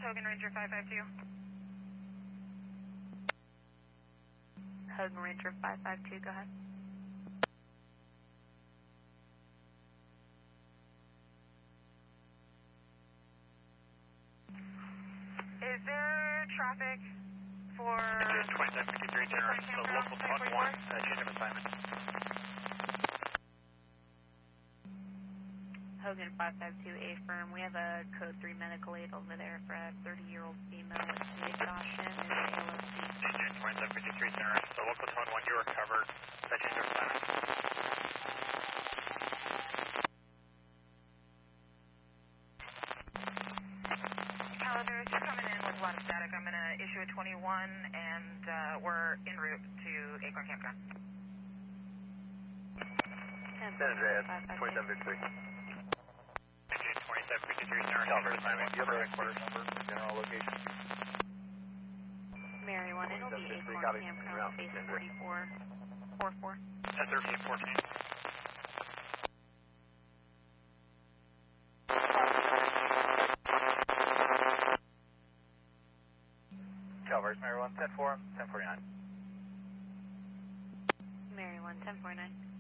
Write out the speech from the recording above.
Hogan Ranger 552. Hogan Ranger 552, go ahead. Is there traffic for... Engine 2753, general, so local 1, change of assignment. Hogan 552, affirm. We have a code 3 medical aid over there for a 30-year-old female with exhaustion and ALSP. Engine 2753, general, so local 1, you are covered, change of assignment. There's coming in with a lot of static. I'm going to issue a 21, and we're en route to Acorn Campground. San Andreas, 2753. Engine 2753, general, assignment. You have a headquarters number, general location. Mary 1, it'll be Acorn Campground, base 4444. 101314. Calvert, Mary 1, 10-4, 1049. Mary 1, 1049.